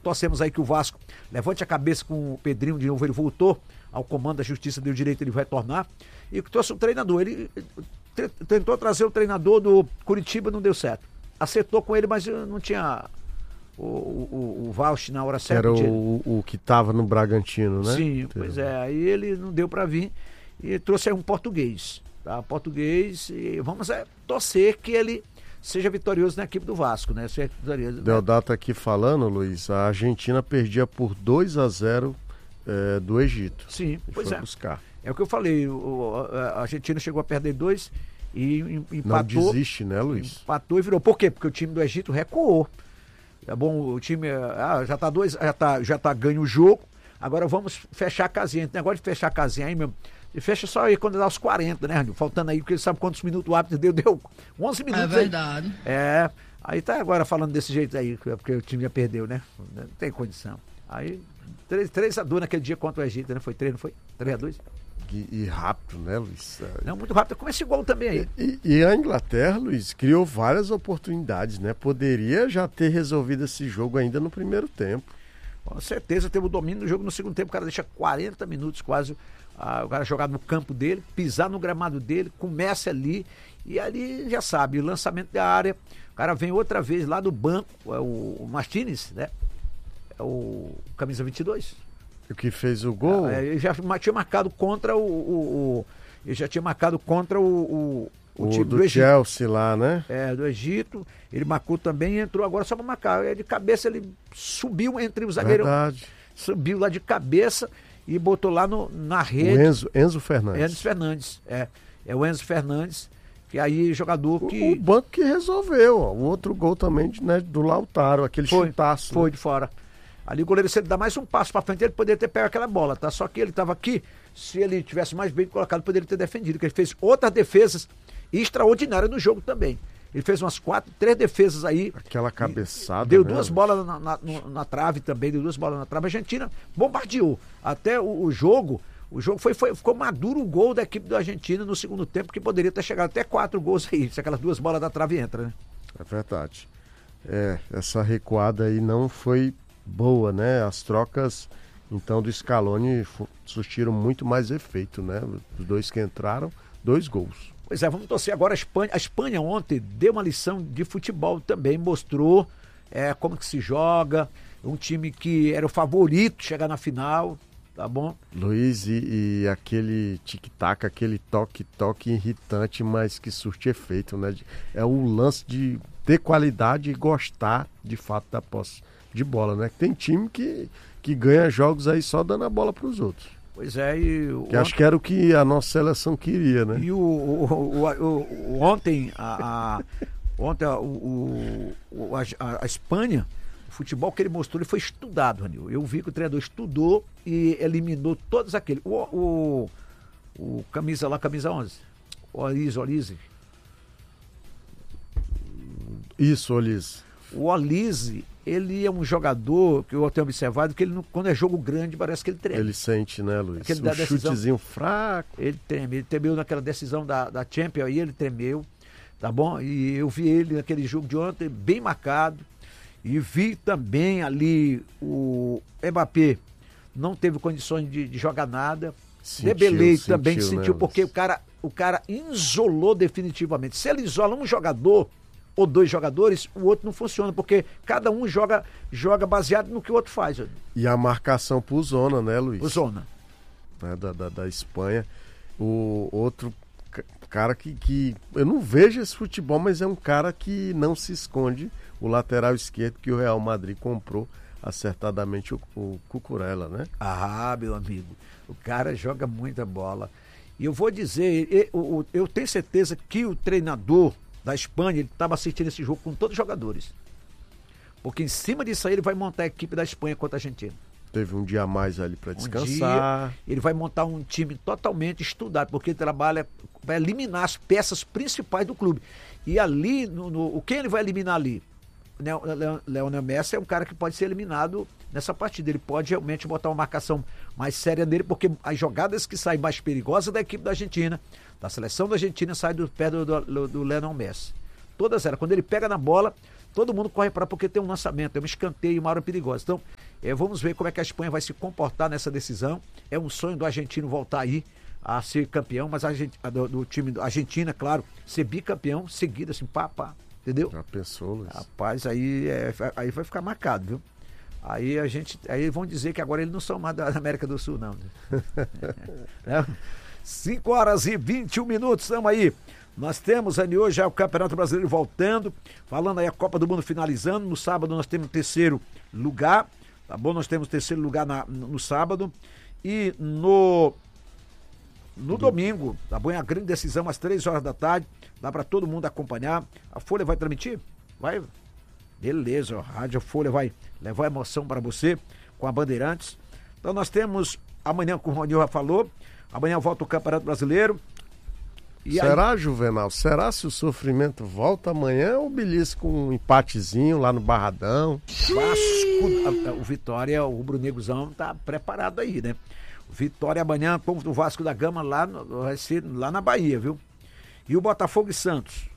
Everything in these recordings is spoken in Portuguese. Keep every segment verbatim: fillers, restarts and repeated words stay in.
torcemos aí que o Vasco levante a cabeça com o Pedrinho de novo, ele voltou ao comando da justiça, deu direito, ele vai retornar. E trouxe o treinador, ele tentou trazer o treinador do Curitiba, não deu certo. Acertou com ele, mas não tinha o, o, o Valch na hora certa. Era o, o que estava no Bragantino, né? Sim, Entendeu? Pois é, aí ele não deu para vir e trouxe aí um português, tá? Português, e vamos é, torcer que ele seja vitorioso na equipe do Vasco, né? Seja vitorioso, Deodato aqui falando, Luiz, a Argentina perdia por dois a zero é, do Egito. Sim, pois foi é. buscar. É o que eu falei, o, a Argentina chegou a perder dois e empatou. Não desiste, né, Luiz? Empatou e virou. Por quê? Porque o time do Egito recuou. É bom, o time ah, já tá dois, já tá, já tá ganho o jogo, agora vamos fechar a casinha. Esse negócio de fechar a casinha aí, meu, e fecha só aí quando dá os quarenta, né, Ranil? Faltando aí, porque ele sabe quantos minutos o árbitro deu, deu onze minutos. É verdade. Aí. É, aí tá agora falando desse jeito aí, porque o time já perdeu, né? Não tem condição. Aí, três a dois naquele dia contra o Egito, né? Foi três, não foi? três a dois. E, e rápido, né, Luiz? Não, muito rápido. Como esse gol também aí. E, e a Inglaterra, Luiz, criou várias oportunidades, né? Poderia já ter resolvido esse jogo ainda no primeiro tempo. Com certeza teve o domínio do jogo no segundo tempo. O cara deixa quarenta minutos quase ah, o cara jogar no campo dele, pisar no gramado dele, começa ali e ali já sabe, o lançamento da área. O cara vem outra vez lá do banco, é o, o Martínez, né? É o camisa vinte e dois. O que fez o gol? Ah, ele já tinha marcado contra o, o, o ele já tinha marcado contra o, o, o, o time do, do Egito. Chelsea lá, né? É, do Egito. Ele marcou também e entrou agora só para marcar. Aí de cabeça ele subiu entre os zagueiros. Verdade. Subiu lá de cabeça e botou lá no, na rede. O Enzo, Enzo Fernandes. Enzo Fernandes, é. É o Enzo Fernandes, que aí jogador que... O, o banco que resolveu, ó. O outro gol também, né, do Lautaro, aquele foi, chutaço. Foi né? de fora. Ali o goleiro, se ele dá mais um passo para frente, ele poderia ter pego aquela bola, tá? Só que ele estava aqui, se ele tivesse mais bem colocado, poderia ter defendido, porque ele fez outras defesas extraordinárias no jogo também. Ele fez umas quatro, três defesas aí. Aquela cabeçada. Deu né? duas bolas na, na, na trave também, deu duas bolas na trave. A Argentina bombardeou. Até o, o jogo, o jogo foi, foi, ficou maduro o gol da equipe da Argentina no segundo tempo, que poderia ter chegado até quatro gols aí, se aquelas duas bolas da trave entram, né? É verdade. É, essa recuada aí não foi boa, né? As trocas, então, do Scaloni surtiram muito mais efeito, né? Os dois que entraram, dois gols. Pois é, vamos torcer agora a Espanha. A Espanha ontem deu uma lição de futebol também, mostrou é, como que se joga, um time que era o favorito chegar na final, tá bom? Luiz, e, e aquele tic-tac, aquele toque-toque irritante, mas que surte efeito, né? É o lance de ter qualidade e gostar, de fato, da posse de bola, né? Tem time que, que ganha jogos aí só dando a bola para os outros. Pois é, e... Que acho que era o que a nossa seleção queria, né? E o, o, o, o, o ontem, a, a, ontem a, o, o, a, a Espanha, o futebol que ele mostrou, ele foi estudado, Ranil. Eu vi que o treinador estudou e eliminou todos aqueles. O, o, o camisa lá, camisa onze. O Olise, Olise. Isso, Olise. O Olise, ele é um jogador que eu tenho observado que ele não, quando é jogo grande parece que ele treme. Ele sente, né, Luiz? Aquele um da decisão, chutezinho fraco. Ele treme, ele tremeu naquela decisão da, da Champions aí, ele tremeu, tá bom? E eu vi ele naquele jogo de ontem bem marcado e vi também ali o Mbappé não teve condições de, de jogar nada. Dembélé também sentiu, né, porque o cara, o cara isolou definitivamente. Se ele isola um jogador ou dois jogadores, o outro não funciona, porque cada um joga, joga baseado no que o outro faz. E a marcação por zona, né, Luiz? Por zona. Né, da, da, da Espanha. O outro cara que, que... Eu não vejo esse futebol, mas é um cara que não se esconde. O lateral esquerdo que o Real Madrid comprou acertadamente, o, o Cucurella, né? Ah, meu amigo, o cara joga muita bola. E eu vou dizer, eu, eu tenho certeza que o treinador da Espanha, ele estava assistindo esse jogo com todos os jogadores. Porque em cima disso aí ele vai montar a equipe da Espanha contra a Argentina. Teve um dia a mais ali para descansar. Um dia, ele vai montar um time totalmente estudado, porque ele trabalha, vai eliminar as peças principais do clube. E ali, no, no, quem ele vai eliminar ali? Lionel Messi é um cara que pode ser eliminado nessa partida. Ele pode realmente botar uma marcação mais séria nele, porque as jogadas que saem mais perigosas da equipe da Argentina, da seleção da Argentina, saem do pé do, do, do Lionel Messi. Todas elas. Quando ele pega na bola, todo mundo corre para porque tem um lançamento, é um escanteio, uma hora perigosa. Então, é, vamos ver como é que a Espanha vai se comportar nessa decisão. É um sonho do argentino voltar aí a ser campeão, mas a gente, a do, do time da Argentina, claro, ser bicampeão seguido, assim, pá, pá, entendeu? Já pensou, Luiz? Rapaz, aí, é, aí vai ficar marcado, viu? Aí a gente, aí vão dizer que agora eles não são mais da América do Sul, não. Né? cinco horas e vinte e um minutos, estamos aí. Nós temos aí hoje já o Campeonato Brasileiro voltando, falando aí a Copa do Mundo finalizando. No sábado nós temos terceiro lugar, tá bom? Nós temos terceiro lugar na, no sábado. E no, no domingo, tá bom? É a grande decisão às três horas da tarde. Dá para todo mundo acompanhar. A Folha vai transmitir? Vai. Beleza, ó, a Rádio Folha vai levar emoção para você com a Bandeirantes. Então nós temos amanhã, como o Ronil já falou, amanhã volta o Campeonato Brasileiro. E Será, aí... Juvenal? Será se o sofrimento volta amanhã ou belisca um empatezinho lá no Barradão? Vasco, o Vitória, o Rubro-Negrozão tá preparado aí, né? O Vitória amanhã contra o Vasco da Gama lá, no, vai ser lá na Bahia, viu? E o Botafogo e Santos?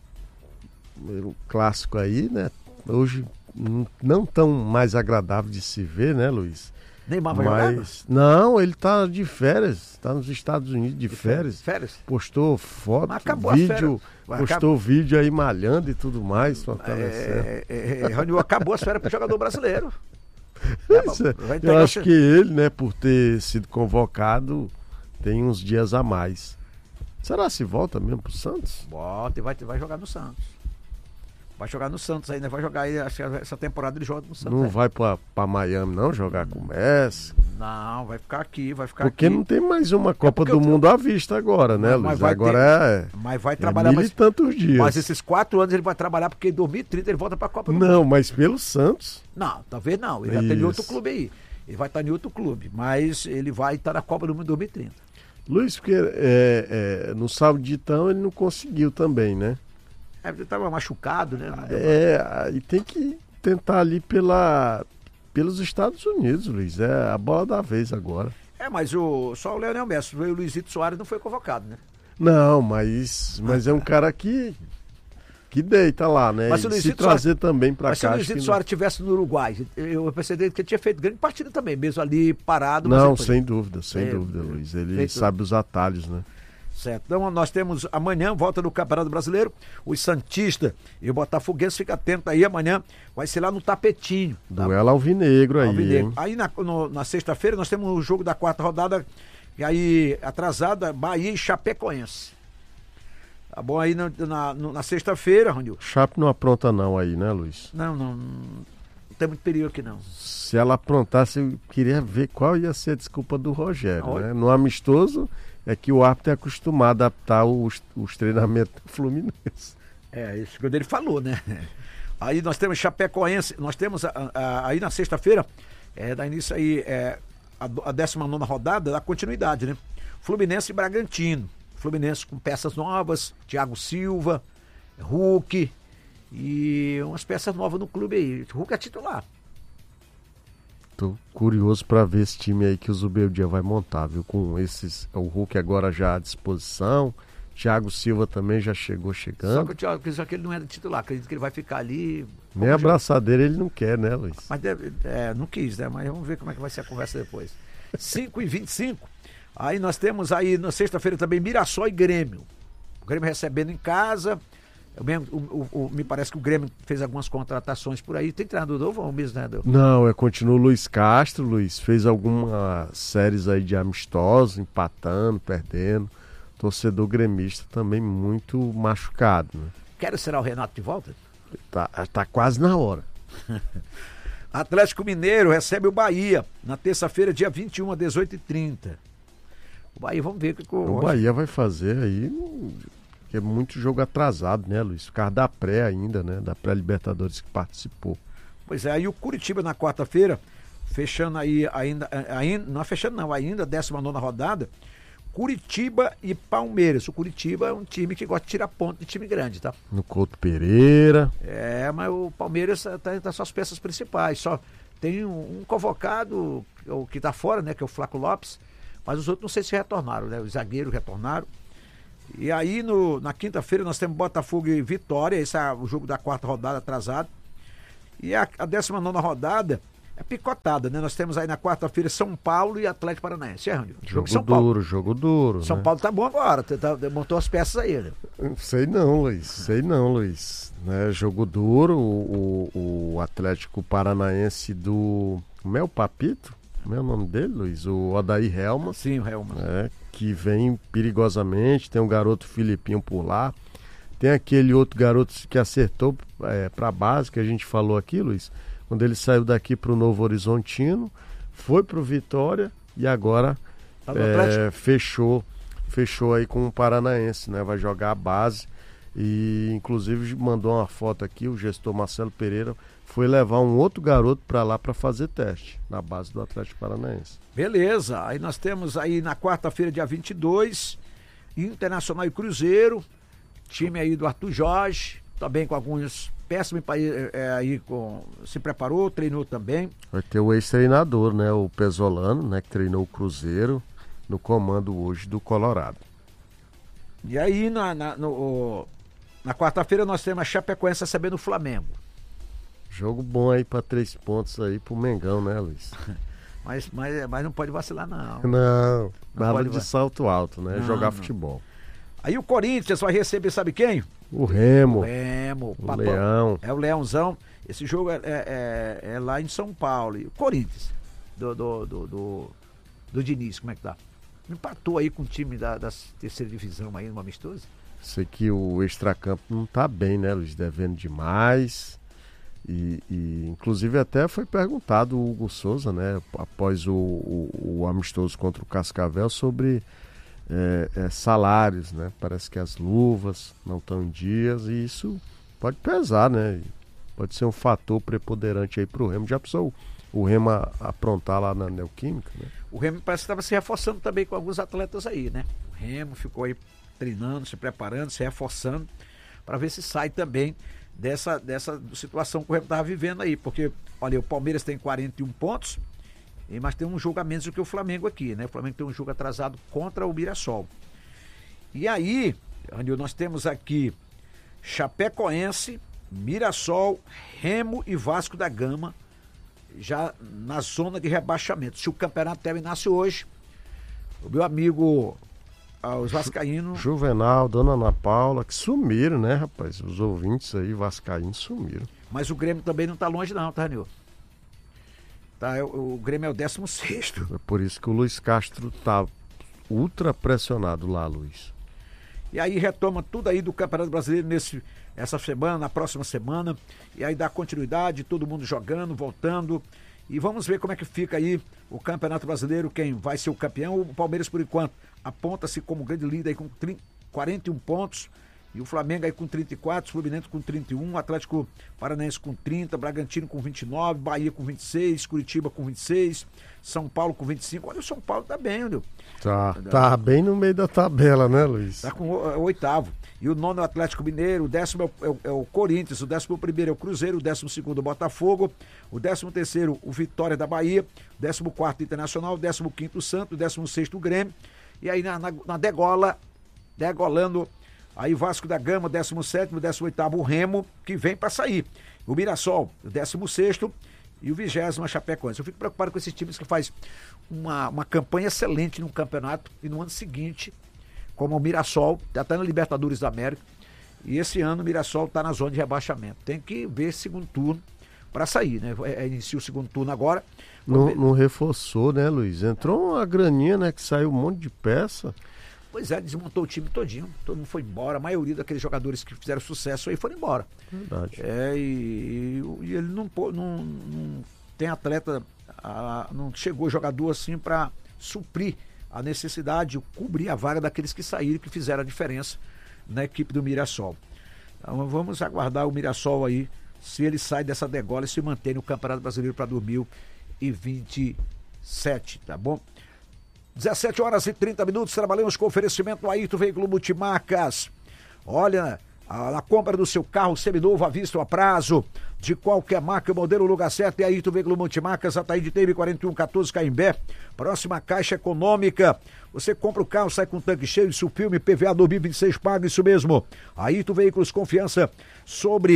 O clássico aí, né? Hoje não tão mais agradável de se ver, né, Luiz? Neymar vai Mas jogar? Não, ele tá de férias, tá nos Estados Unidos de, de férias. Férias? Postou foto, acabou vídeo, Vai, postou acabou. vídeo aí malhando e tudo mais. É, é, é, Rony, acabou as férias pro jogador brasileiro. É, eu acho que ele, né, por ter sido convocado, tem uns dias a mais. Será se volta mesmo pro Santos? Volta e vai, vai jogar no Santos. Vai jogar no Santos ainda, vai jogar aí, acho que essa temporada ele joga no Santos. Não aí. vai pra, pra Miami não, jogar com o Messi? Não, vai ficar aqui, vai ficar porque aqui. Porque não tem mais uma Copa é do Mundo à vista agora, né, mas, Luiz? Mas vai agora ter, é... Mas vai trabalhar é mil mais... e tantos dias. Mas esses quatro anos ele vai trabalhar porque em dois mil e trinta ele volta pra Copa do Mundo. Não, mas pelo Santos. Não, talvez não, ele vai estar em outro clube aí. Ele vai estar em outro clube, mas ele vai estar na Copa do Mundo em dois mil e trinta. Luiz, porque é, é, no Sauditão ele não conseguiu também, né? É, ele estava machucado, né? É, e tem que tentar ali pela, pelos Estados Unidos, Luiz. É a bola da vez agora. É, mas o, só o Leonel Messi, o Luizito Soares não foi convocado, né? Não, mas, mas é um cara que, que deita lá, né? Mas se, o se trazer Soares, também pra mas cá. Mas se o Luizito Soares estivesse no Uruguai, eu percebi que ele tinha feito grande partida também, mesmo ali parado. Não, mas sem dúvida, sem é, dúvida, Luiz. Ele feito... sabe os atalhos, né? Certo. Então nós temos amanhã, volta no Campeonato Brasileiro, os Santistas e o Botafoguense, fica atento aí, amanhã vai ser lá no Tapetinho. Tá? Duelo alvinegro aí. Alvinegro. Aí na, no, na sexta-feira nós temos o jogo da quarta rodada, e aí atrasada, Bahia e Chapecoense. Tá bom? Aí na, na, na sexta-feira, Ronil. Chape não apronta não aí, né, Luiz? Não, não, não tem muito perigo aqui não. Se ela aprontasse, eu queria ver qual ia ser a desculpa do Rogério, Olha. né? No amistoso... É que o árbitro é acostumado a adaptar os, os treinamentos do Fluminense. É, isso que ele falou, né? Aí nós temos Chapecoense, nós temos a, a, aí na sexta-feira, é, dá início aí é, a, a décima nona rodada, da continuidade, né? Fluminense e Bragantino. Fluminense com peças novas, Thiago Silva, Hulk e umas peças novas no clube aí. Hulk é titular. Tô curioso para ver esse time aí que o Zubeldia vai montar, viu? Com esses, o Hulk agora já à disposição, Thiago Silva também já chegou chegando. Só que o Thiago, só que ele não é titular, acredito que ele vai ficar ali. Nem a abraçadeira ele não quer, né, Luiz? Mas deve, é, não quis, né? Mas vamos ver como é que vai ser a conversa depois. cinco e vinte e cinco, aí nós temos aí na sexta-feira também Mirassol e Grêmio. O Grêmio recebendo em casa. Eu mesmo, o, o, o, me parece que o Grêmio fez algumas contratações por aí. Tem treinador novo ou mesmo treinador? Não, é, continua o Luiz Castro, Luiz. Fez algumas séries aí de amistosos, empatando, perdendo. Torcedor gremista também muito machucado, né? Quero será o Renato de volta? Tá, tá quase na hora. Atlético Mineiro recebe o Bahia na terça-feira, dia vinte e um, às dezoito e trinta. O Bahia, vamos ver o que o... O Bahia vai fazer aí... É muito jogo atrasado, né, Luiz? Por causa da pré ainda, né? Da pré-Libertadores que participou. Pois é, aí o Curitiba na quarta-feira, fechando aí ainda, ainda, não é fechando não, ainda a décima nona rodada, Curitiba e Palmeiras. O Curitiba é um time que gosta de tirar ponto de time grande, tá? No Couto Pereira. É, mas o Palmeiras tá, tá só as peças principais, só tem um, um convocado, o que tá fora, né, que é o Flaco Lopes, mas os outros não sei se retornaram, né? Os zagueiros retornaram. E aí no, na quinta-feira nós temos Botafogo e Vitória, esse é o jogo da quarta rodada atrasado. E a, a décima nona rodada é picotada, né? Nós temos aí na quarta-feira São Paulo e Atlético Paranaense. É, Rânio? Jogo São duro, Paulo. jogo duro. São né? Paulo tá bom agora, tá, tá, montou as peças aí, né? Sei não, Luiz, sei não, Luiz. Né? Jogo duro, o, o, o Atlético Paranaense do... Como é o Papito? Como é o nome dele, Luiz? O Odair Helmas. Sim, o Helmas. Né? Que vem perigosamente, tem um garoto Filipinho por lá. Tem aquele outro garoto que acertou é, para a base, que a gente falou aqui, Luiz, quando ele saiu daqui para o Novo Horizontino, foi para o Vitória e agora Tá no é, Atlético? fechou, fechou aí com o Paranaense, né? Vai jogar a base e inclusive mandou uma foto aqui, o gestor Marcelo Pereira foi levar um outro garoto para lá para fazer teste na base do Atlético Paranaense. Beleza, aí nós temos aí na quarta-feira, dia vinte e dois, Internacional e Cruzeiro, time aí do Arthur Jorge, também com alguns péssimos é, é, aí com, se preparou, treinou também. Vai ter o ex-treinador, né, o Pesolano, né, que treinou o Cruzeiro no comando hoje do Colorado. E aí na, na, no, na quarta-feira nós temos a Chapecoense recebendo o Flamengo. Jogo bom aí para três pontos aí pro Mengão, né, Luiz? Mas, mas, mas não pode vacilar não. Não, nada pode de va- salto alto, né? Não, Jogar não. futebol. Aí o Corinthians vai receber, sabe quem? O Remo, O Remo, o Papão. Leão. É o Leãozão. Esse jogo é, é, é- é lá em São Paulo. E o Corinthians, do, do, do, do, do Diniz, como é que tá? Empatou aí com o time da, da terceira divisão aí, numa amistosa. Sei que o extracampo não tá bem, né, Luiz? Devendo demais. E, e, inclusive até foi perguntado o Hugo Souza, né, após o, o, o amistoso contra o Cascavel, sobre é, é, salários, né? Parece que as luvas não estão em dias e isso pode pesar, né? Pode ser um fator preponderante aí pro Remo. Já precisou o Remo a- aprontar lá na Neoquímica, né? O Remo parece que estava se reforçando também com alguns atletas aí, né? O Remo ficou aí treinando, se preparando, se reforçando, para ver se sai também dessa, dessa situação que o Remo estava vivendo aí. Porque, olha, o Palmeiras tem quarenta e um pontos, e- mas tem um jogo a menos do que o Flamengo aqui, né? O Flamengo tem um jogo atrasado contra o Mirassol. E aí, Anil, nós temos aqui Chapecoense, Mirassol, Remo e Vasco da Gama, já na zona de rebaixamento. Se o campeonato terminasse hoje, o meu amigo, ah, os vascaínos... Juvenal, Dona Ana Paula, que sumiram, né, rapaz? Os ouvintes aí, vascaínos, sumiram. Mas o Grêmio também não está longe não, tá, Nil? Tá, o, o Grêmio é o décimo sexto. É por isso que o Luiz Castro tá ultra pressionado lá, Luiz. E aí retoma tudo aí do Campeonato Brasileiro nesse, essa semana, na próxima semana. E aí dá continuidade, todo mundo jogando, voltando. E vamos ver como é que fica aí o Campeonato Brasileiro, quem vai ser o campeão. O Palmeiras, por enquanto, aponta-se como grande líder aí com trinta, quarenta e um pontos. E o Flamengo aí com trinta e quatro, Fluminense com trinta e um, o Atlético Paranaense com trinta, Bragantino com vinte e nove, Bahia com vinte e seis, Curitiba com vinte e seis, São Paulo com vinte e cinco. Olha, o São Paulo tá bem, olha. Tá, tá bem no meio da tabela, né, Luiz? Tá com o, é o oitavo. E o nono é o Atlético Mineiro, o décimo é o, é o- é o Corinthians, o décimo primeiro é o Cruzeiro, o décimo segundo é o Botafogo, o décimo terceiro o Vitória da Bahia, o décimo quarto Internacional, o décimo quinto o Santos, o décimo sexto o Grêmio. E aí na, na, na degola, degolando, aí Vasco da Gama, décimo sétimo, décimo oitavo o Remo, que vem para sair. O Mirassol, o décimo sexto e o vigésimo a Chapecoense. Eu fico preocupado com esses times que faz uma, uma campanha excelente no campeonato e no ano seguinte, como o Mirassol, já está na Libertadores da América, e esse ano o Mirassol está na zona de rebaixamento. Tem que ver segundo turno para sair, né? É, é, inicia o segundo turno agora. Não, Vamos ver. não reforçou, né, Luiz? Entrou uma graninha, né, que saiu um monte de peça. Pois é, desmontou o time todinho, todo mundo foi embora, a maioria daqueles jogadores que fizeram sucesso aí foram embora. Verdade. É, e, e ele não, pô- não, não tem atleta, ah, não chegou jogador assim para suprir a necessidade, cobrir a vaga daqueles que saíram, que fizeram a diferença na equipe do Mirassol. Então vamos aguardar o Mirassol aí, se ele sai dessa degola e se mantém no Campeonato Brasileiro para dois mil e vinte e sete, tá bom? dezessete horas e trinta minutos, trabalhamos com oferecimento do Ayrton Veículo Multimarcas. Olha, a, a compra do seu carro seminovo à vista ou a prazo, de qualquer marca, modelo, lugar certo, é Ayrton Veículo Multimarcas, Ataíde Teve quarenta e um quatorze, Caimbé, próxima Caixa Econômica. Você compra o carro, sai com o tanque cheio, isso filme, P V A dois mil e vinte e seis paga, isso mesmo. Ayrton Veículos, confiança sobre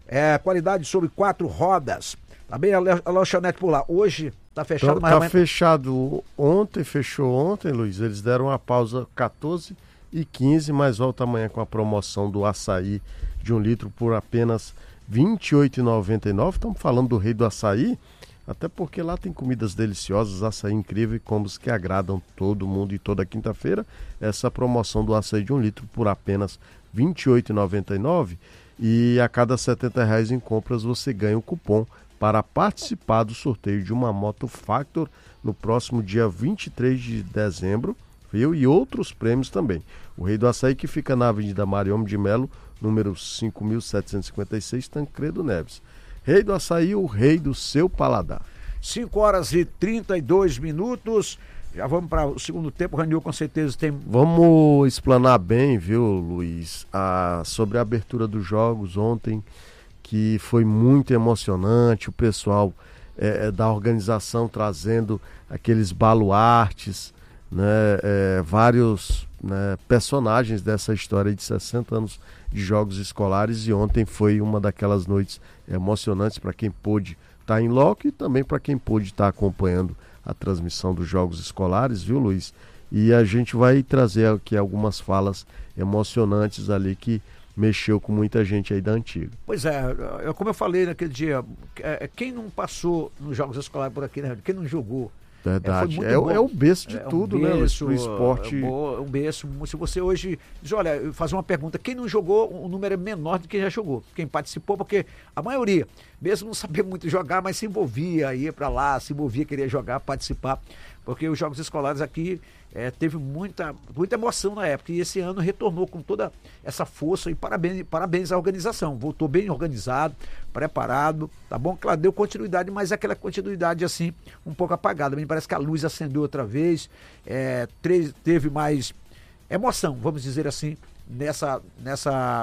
É, qualidade sobre quatro rodas. Também a, a lanchonete por lá. Hoje tá fechado, Então, mas tá amanhã... fechado ontem, fechou ontem, Luiz. Eles deram uma pausa quatorze e quinze, mas volta amanhã com a promoção do açaí de um litro por apenas vinte e oito reais e noventa e nove centavos. Estamos falando do rei do açaí, até porque lá tem comidas deliciosas, açaí incrível e combos que agradam todo mundo. E toda quinta-feira, essa promoção do açaí de um litro por apenas vinte e oito reais e noventa e nove centavos. E a cada setenta reais em compras você ganha o cupom para participar do sorteio de uma moto Factor no próximo dia vinte e três de dezembro, viu? E outros prêmios também. O Rei do Açaí, que fica na Avenida Mariôme de Melo, número cinco mil setecentos e cinquenta e seis, Tancredo Neves. Rei do Açaí, o rei do seu paladar. cinco horas e trinta e dois minutos. Já vamos para o segundo tempo. O Ranil com certeza tem... Vamos explanar bem, viu, Luiz, a, sobre a abertura dos jogos ontem, que foi muito emocionante. O pessoal é, da organização trazendo aqueles baluartes, né, é, vários, né, personagens dessa história de sessenta anos de jogos escolares. E ontem foi uma daquelas noites emocionantes para quem pôde estar em loco e também para quem pôde estar acompanhando a transmissão dos jogos escolares, viu, Luiz? E a gente vai trazer aqui algumas falas emocionantes ali que mexeu com muita gente aí da antiga. Pois é, eu, como eu falei naquele dia, quem não passou nos jogos escolares por aqui, né? Quem não jogou? Verdade, é, é, é o berço de é tudo, um berço, né, Luiz? O esporte. É um berço. Se você hoje diz, olha, fazer uma pergunta, quem não jogou, o número é menor do que já jogou. Quem participou, porque a maioria, mesmo não sabia muito jogar, mas se envolvia, ia para lá, se envolvia, queria jogar, participar. Porque os jogos escolares aqui é, teve muita, muita emoção na época. E esse ano retornou com toda essa força. E parabéns, parabéns à organização. Voltou bem organizado, preparado, tá bom? Claro, deu continuidade, mas aquela continuidade assim, um pouco apagada. Me parece que a luz acendeu outra vez. É, três, teve mais emoção, vamos dizer assim, nessa, nessa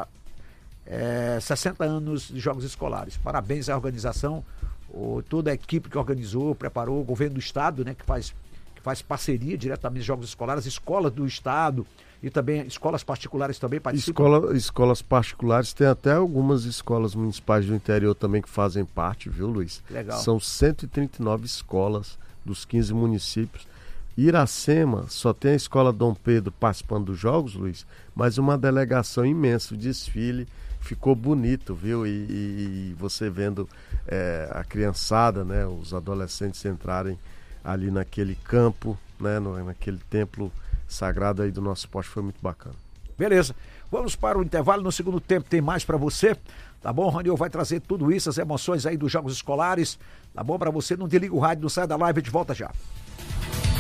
é, sessenta anos de jogos escolares. Parabéns à organização, o, toda a equipe que organizou, preparou, o governo do estado, né, que faz... faz parceria diretamente de jogos escolares, escolas do estado e também escolas particulares também participam. Escola, escolas particulares, tem até algumas escolas municipais do interior também que fazem parte, viu, Luiz? Legal. São cento e trinta e nove escolas dos quinze municípios. Iracema só tem a escola Dom Pedro participando dos jogos, Luiz, mas uma delegação imensa, o desfile ficou bonito, viu? E, e você vendo é, a criançada, né, os adolescentes entrarem ali naquele campo, né, no, naquele templo sagrado aí do nosso esporte, foi muito bacana. Beleza, vamos para o intervalo. No segundo tempo tem mais para você, tá bom? O Ranil vai trazer tudo isso, as emoções aí dos jogos escolares, tá bom? Para você, não desliga o rádio, não sai da live, a gente volta já.